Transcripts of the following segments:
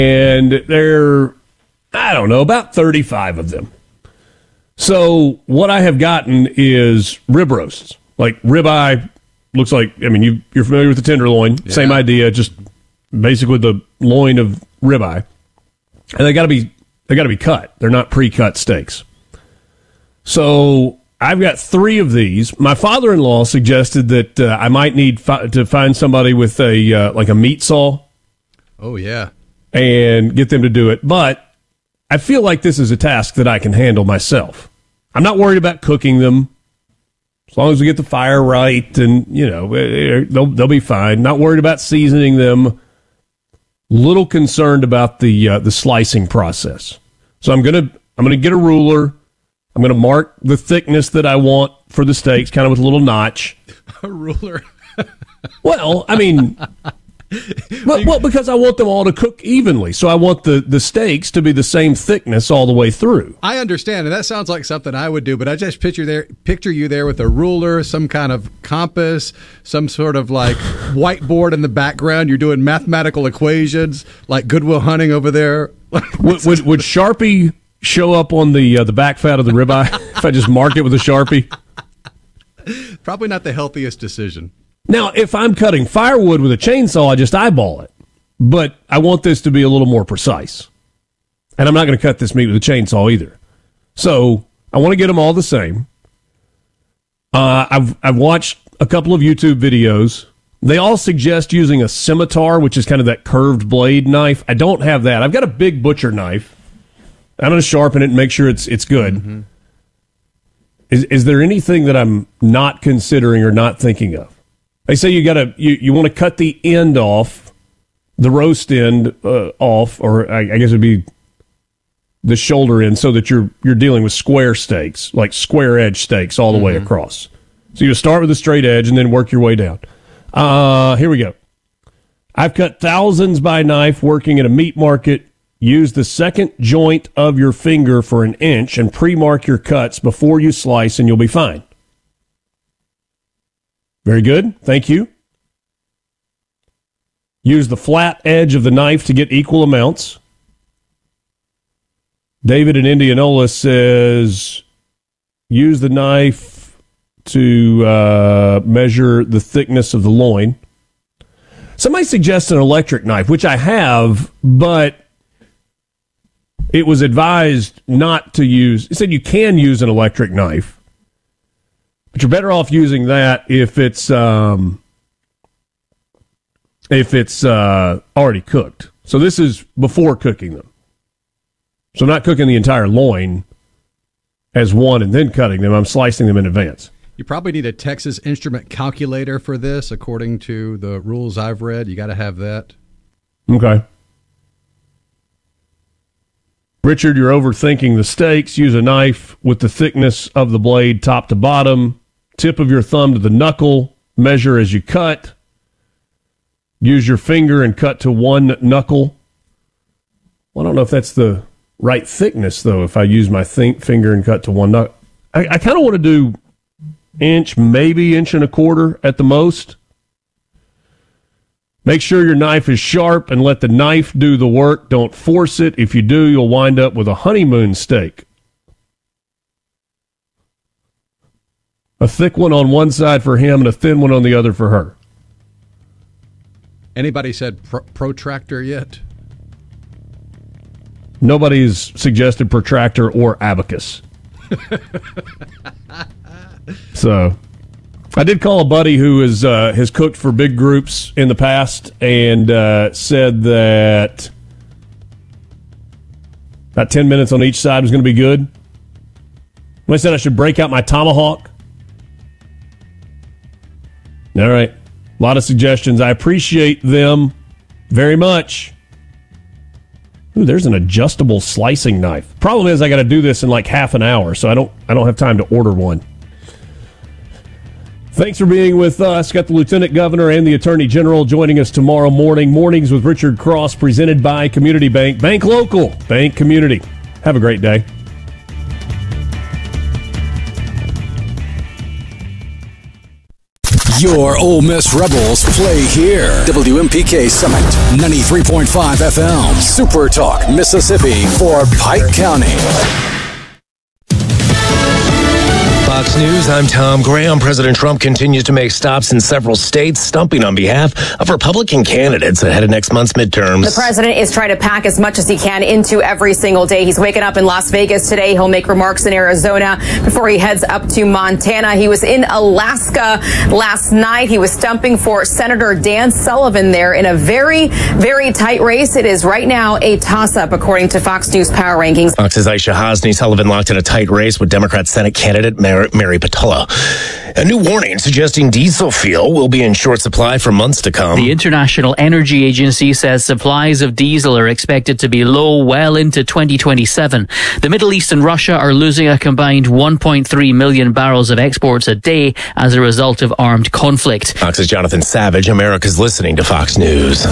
And there, I don't know, about 35 of them. So what I have gotten is rib roasts. Like ribeye looks like, I mean, you're familiar with the tenderloin. Yeah. Same idea, just basically the loin of ribeye. And they got to be cut. They're not pre-cut steaks. So I've got 3 of these. My father-in-law suggested that I might need to find somebody with a like a meat saw. Oh, yeah. And get them to do it. But I feel like this is a task that I can handle myself. I'm not worried about cooking them. As long as we get the fire right and, you know, they'll be fine. Not worried about seasoning them. Little concerned about the slicing process. So I'm gonna get a ruler. I'm gonna mark the thickness that I want for the steaks, kind of with a little notch. A ruler. Well, I mean, well, because I want them all to cook evenly. So I want the steaks to be the same thickness all the way through. I understand, and that sounds like something I would do, but I just picture you there with a ruler, some kind of compass, some sort of like whiteboard in the background. You're doing mathematical equations, like Good Will Hunting over there. Would Sharpie show up on the back fat of the ribeye if I just marked it with a Sharpie? Probably not the healthiest decision. Now, if I'm cutting firewood with a chainsaw, I just eyeball it. But I want this to be a little more precise. And I'm not going to cut this meat with a chainsaw either. So I want to get them all the same. I've watched a couple of YouTube videos. They all suggest using a scimitar, which is kind of that curved blade knife. I don't have that. I've got a big butcher knife. I'm going to sharpen it and make sure it's good. Mm-hmm. Is there anything that I'm not considering or not thinking of? They say you want to cut the end off, the roast end off, or I guess it'd be the shoulder end, so that you're dealing with square steaks, like square edge steaks all the way across. So you start with a straight edge and then work your way down. Here we go. I've cut thousands by knife working at a meat market. Use the second joint of your finger for an inch and pre-mark your cuts before you slice, and you'll be fine. Very good. Thank you. Use the flat edge of the knife to get equal amounts. David in Indianola says, use the knife to measure the thickness of the loin. Somebody suggests an electric knife, which I have, but it was advised not to use. It said you can use an electric knife, but you're better off using that if it's already cooked. So this is before cooking them. So I'm not cooking the entire loin as one and then cutting them. I'm slicing them in advance. You probably need a Texas Instrument calculator for this, according to the rules I've read. You got to have that. Okay. Richard, you're overthinking the steaks. Use a knife with the thickness of the blade top to bottom. Tip of your thumb to the knuckle. Measure as you cut. Use your finger and cut to one knuckle. Well, I don't know if that's the right thickness, though, if I use my finger and cut to one knuckle. I kind of want to do inch, maybe inch and a quarter at the most. Make sure your knife is sharp and let the knife do the work. Don't force it. If you do, you'll wind up with a honeymoon steak. A thick one on one side for him and a thin one on the other for her. Anybody said protractor yet? Nobody's suggested protractor or abacus. So, I did call a buddy who has cooked for big groups in the past and said that about 10 minutes on each side was going to be good. I said I should break out my tomahawk. All right. A lot of suggestions. I appreciate them very much. Ooh, there's an adjustable slicing knife. Problem is I got to do this in like half an hour, so I don't have time to order one. Thanks for being with us. Got the Lieutenant Governor and the Attorney General joining us tomorrow morning. Mornings with Richard Cross, presented by Community Bank. Bank local, bank community. Have a great day. Your Ole Miss Rebels play here. WMPK Summit, 93.5 FM. Super Talk, Mississippi for Pike County. Fox News, I'm Tom Graham. President Trump continues to make stops in several states, stumping on behalf of Republican candidates ahead of next month's midterms. The president is trying to pack as much as he can into every single day. He's waking up in Las Vegas today. He'll make remarks in Arizona before he heads up to Montana. He was in Alaska last night. He was stumping for Senator Dan Sullivan there in a very, very tight race. It is right now a toss-up, according to Fox News Power Rankings. Fox's Aisha Hasni. Sullivan locked in a tight race with Democrat Senate candidate Mary Patullo. A new warning suggesting diesel fuel will be in short supply for months to come. The International Energy Agency says supplies of diesel are expected to be low well into 2027. The Middle East and Russia are losing a combined 1.3 million barrels of exports a day as a result of armed conflict. Fox's Jonathan Savage. America's listening to Fox News.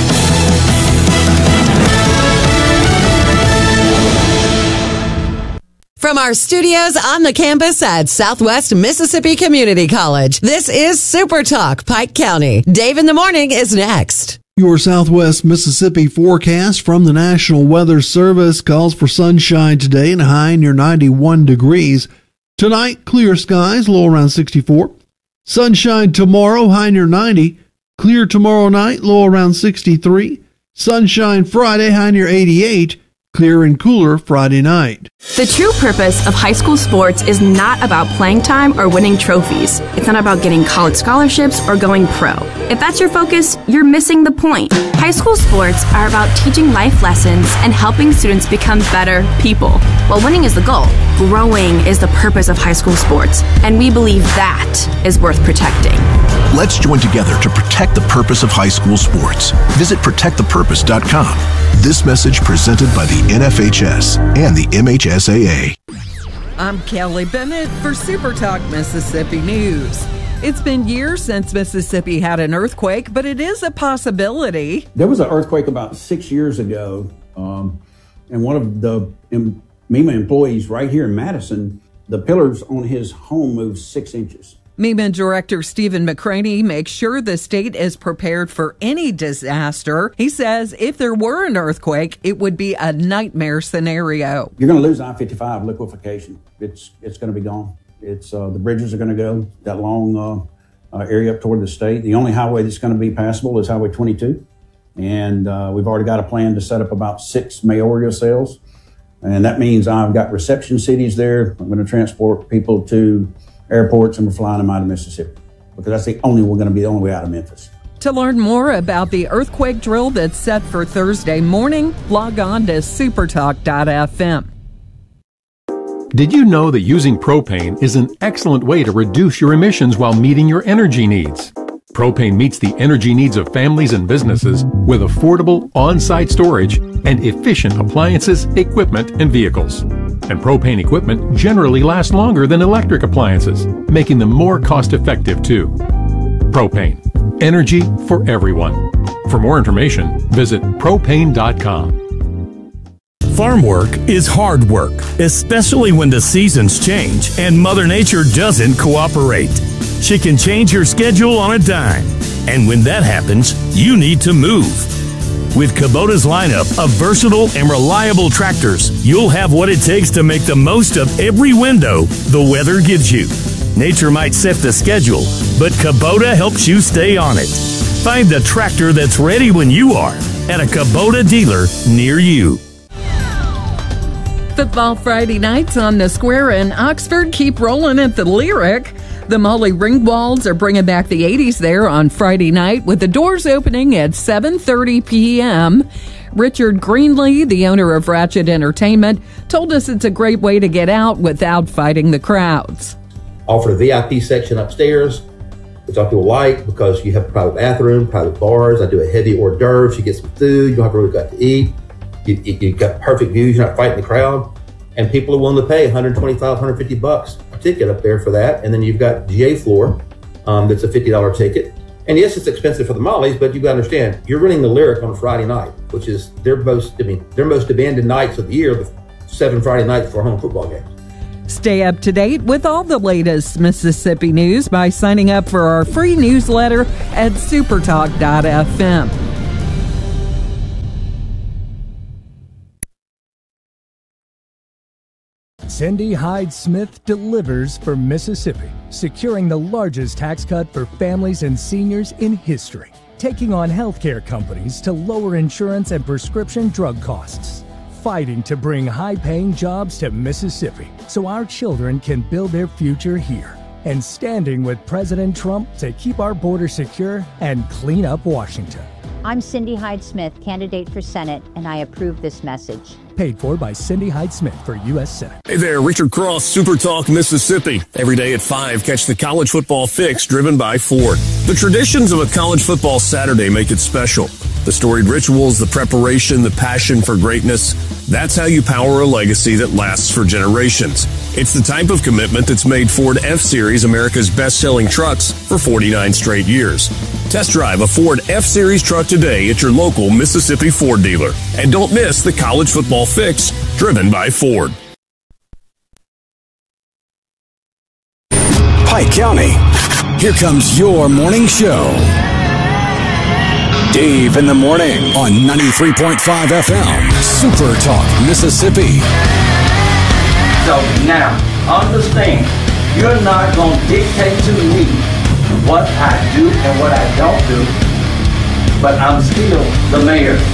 From our studios on the campus at Southwest Mississippi Community College, this is Super Talk Pike County. Dave in the Morning is next. Your Southwest Mississippi forecast from the National Weather Service calls for sunshine today and a high near 91 degrees. Tonight, clear skies, low around 64. Sunshine tomorrow, high near 90. Clear tomorrow night, low around 63. Sunshine Friday, high near 88. Clear and cooler Friday night. The true purpose of high school sports is not about playing time or winning trophies. It's not about getting college scholarships or going pro. If that's your focus, you're missing the point. High school sports are about teaching life lessons and helping students become better people. While winning is the goal, growing is the purpose of high school sports, and we believe that is worth protecting. Let's join together to protect the purpose of high school sports. Visit protectthepurpose.com. This message presented by the NFHS and the MHSAA. I'm Kelly Bennett for Super Talk Mississippi News. It's been years since Mississippi had an earthquake, but it is a possibility. There was an earthquake about 6 years ago, and one of the MEMA employees right here in Madison, the pillars on his home moved 6 inches. MEMA Director Stephen McCraney makes sure the state is prepared for any disaster. He says if there were an earthquake, it would be a nightmare scenario. You're going to lose I-55 liquefaction. It's going to be gone. It's the bridges are going to go that long area up toward the state. The only highway that's going to be passable is Highway 22. And we've already got a plan to set up about 6 mayoral cells. And that means I've got reception cities there. I'm going to transport people to airports, and we're flying them out of Mississippi because that's the only way out of Memphis. To learn more about the earthquake drill that's set for Thursday morning, log on to supertalk.fm. Did you know that using propane is an excellent way to reduce your emissions while meeting your energy needs? Propane meets the energy needs of families and businesses with affordable on-site storage and efficient appliances, equipment, and vehicles. And propane equipment generally lasts longer than electric appliances, making them more cost-effective too. Propane. Energy for everyone. For more information, visit propane.com. Farm work is hard work, especially when the seasons change and Mother Nature doesn't cooperate. She can change your schedule on a dime. And when that happens, you need to move. With Kubota's lineup of versatile and reliable tractors, you'll have what it takes to make the most of every window the weather gives you. Nature might set the schedule, but Kubota helps you stay on it. Find the tractor that's ready when you are at a Kubota dealer near you. Football Friday nights on the Square in Oxford keep rolling at the Lyric. The Molly Ringwalds are bringing back the 80s there on Friday night with the doors opening at 7:30 p.m. Richard Greenlee, the owner of Ratchet Entertainment, told us it's a great way to get out without fighting the crowds. Offer a VIP section upstairs, which I people like because you have a private bathroom, private bars. I do a heavy hors d'oeuvres. You get some food. You don't have really got to eat. You've got perfect views. You're not fighting the crowd. And people are willing to pay $125, $150 a ticket up there for that. And then you've got GA floor, that's a $50 ticket. And yes, it's expensive for the Mollies, but you've got to understand, you're running the Lyric on a Friday night, which is their most demanded nights of the year, the 7 Friday nights for home football games. Stay up to date with all the latest Mississippi news by signing up for our free newsletter at supertalk.fm. Cindy Hyde Smith delivers for Mississippi, securing the largest tax cut for families and seniors in history, taking on healthcare companies to lower insurance and prescription drug costs, fighting to bring high-paying jobs to Mississippi so our children can build their future here, and standing with President Trump to keep our border secure and clean up Washington. I'm Cindy Hyde Smith, candidate for Senate, and I approve this message. Paid for by Cindy Hyde Smith for U.S. Senate. Hey there, Richard Cross, Super Talk, Mississippi. Every day at 5, catch the College Football Fix driven by Ford. The traditions of a college football Saturday make it special. The storied rituals, the preparation, the passion for greatness. That's how you power a legacy that lasts for generations. It's the type of commitment that's made Ford F-Series America's best-selling trucks for 49 straight years. Test drive a Ford F-Series truck today at your local Mississippi Ford dealer. And don't miss the College Football Fix, driven by Ford. Pike County, here comes your morning show. Dave in the morning on 93.5 FM, Super Talk, Mississippi. So now, understand, you're not going to dictate to me what I do and what I don't do, but I'm still the mayor.